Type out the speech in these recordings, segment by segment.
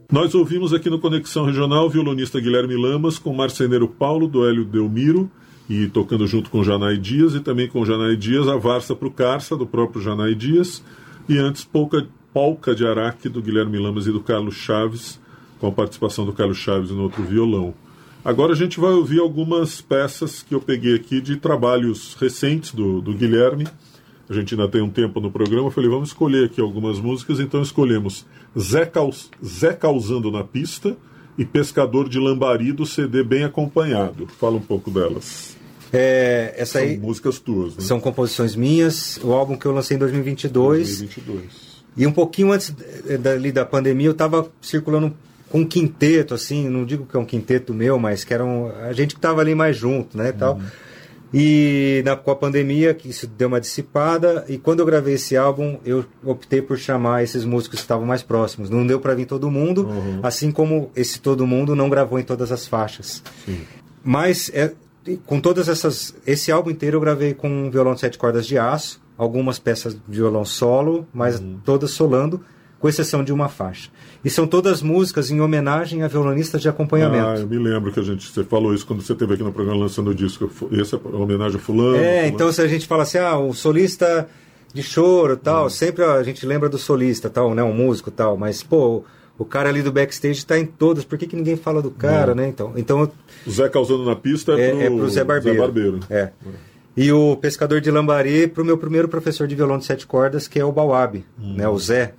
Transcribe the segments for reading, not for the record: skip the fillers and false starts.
Nós ouvimos aqui no Conexão Regional o violonista Guilherme Lamas com o marceneiro Paulo do Hélio Delmiro, e tocando junto com Janay Dias, e também com Janay Dias, a Varsa pro Carça, do próprio Janay Dias, e antes Polca de Araque, do Guilherme Lamas e do Carlos Chaves, com a participação do Carlos Chaves no outro violão. Agora a gente vai ouvir algumas peças que eu peguei aqui de trabalhos recentes do Guilherme. A gente ainda tem um tempo no programa, eu falei, vamos escolher aqui algumas músicas, então escolhemos Zé Causando na Pista e Pescador de Lambari, do CD Bem Acompanhado. Fala um pouco delas. Essa são aí músicas tuas, né? São composições minhas, o álbum que eu lancei em 2022. E um pouquinho antes da pandemia eu estava circulando com um quinteto, assim, não digo que é um quinteto meu, mas que era a gente que estava ali mais junto, né, tal. E com a pandemia que isso deu uma dissipada, e quando eu gravei esse álbum eu optei por chamar esses músicos que estavam mais próximos. Não deu para vir todo mundo, assim como esse todo mundo não gravou em todas as faixas. Sim. Mas com todas esse álbum inteiro eu gravei com um violão de 7 cordas de aço, algumas peças de violão solo, mas todas solando, com exceção de uma faixa. E são todas músicas em homenagem a violonistas de acompanhamento. Eu me lembro que você falou isso quando você esteve aqui no programa lançando o disco. Essa é homenagem a fulano. Então se a gente fala assim, o solista de choro tal, sempre a gente lembra do solista tal, né, um músico tal, mas pô, o cara ali do backstage está em todas, por que ninguém fala do cara, né? Então o Zé Causando na Pista é pro Zé Barbeiro. E o Pescador de Lambari pro meu primeiro professor de violão de 7 cordas, que é o Bauab, né, o Zé.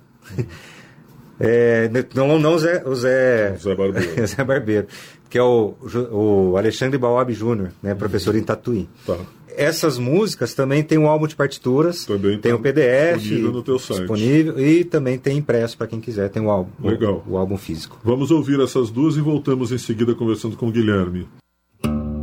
Não o Zé Barbeiro. Zé Barbeiro, que é o Alexandre Bauab Júnior, né, professor em Tatuí. Tá. Essas músicas também tem um álbum de partituras, tem um PDF disponível no teu site. E também tem impresso para quem quiser, tem o álbum. Legal. O álbum físico. Vamos ouvir essas duas e voltamos em seguida conversando com o Guilherme.